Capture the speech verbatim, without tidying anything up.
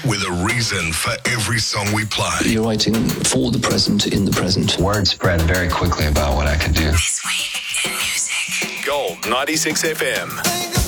with a reason for every song we play. You're writing for the present, in the present. Word spread very quickly about what I could do. This week in music. Gold ninety-six F M.